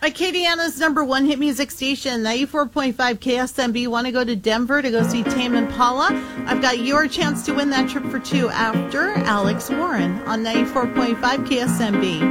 Acadiana's number one hit music station, 94.5 KSMB. Want to go to Denver to go see Tame Impala? I've got your chance to win that trip for two after Alex Warren on 94.5 KSMB.